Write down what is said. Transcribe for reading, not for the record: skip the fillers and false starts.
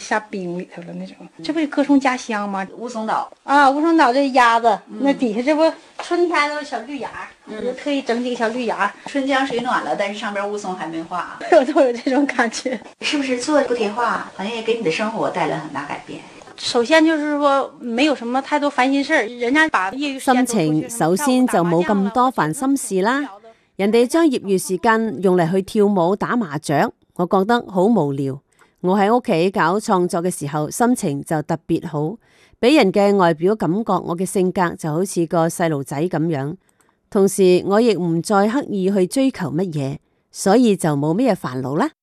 下冰里头了那种。这不是歌颂家乡吗？ 乌松岛啊，乌松岛这鸭子，那底下这不春天都是小绿芽，我就特意整几个小绿芽。 春江水暖了，但是上边乌松还没化， 我都有这种感觉。 是不是做不贴画，好像也给你的生活带来很大改变？ 首先就是說沒有什麼太多煩心事，人家把業餘時間心情首先就冇咁多煩心事啦。人哋將業餘時間用嚟去跳舞打麻雀，我覺得好無聊。我喺屋企搞創作嘅時候，心情就特別好，俾人嘅外表感覺我嘅性格就好似個細路仔咁樣。同時我亦唔再刻意去追求乜嘢，所以就冇咩煩惱啦。